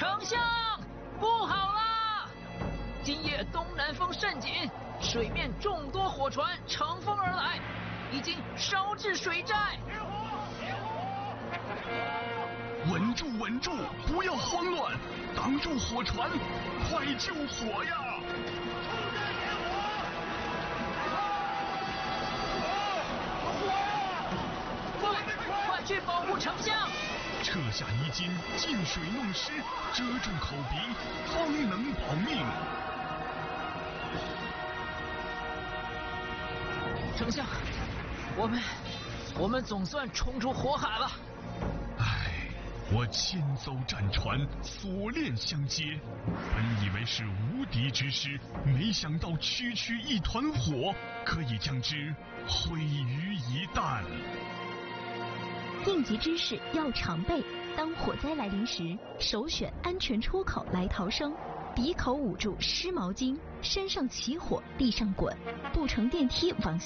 丞相，不好啦！今夜东南风甚紧，水面众多火船乘风而来，已经烧至水寨。 稳住，稳住，不要慌乱，挡住火船，快救火呀！ 快去保护丞相！ 撤下衣襟，进水弄湿，遮住口鼻，方能保命。 丞相，我们总算冲出火海了。 我千艘战船锁链相接，本以为是无敌之师，没想到区区一团火可以将之毁于一旦。 应急之事要常备，当火灾来临时，首选安全出口来逃生，鼻口捂住湿毛巾，身上起火，地上滚，不乘电梯往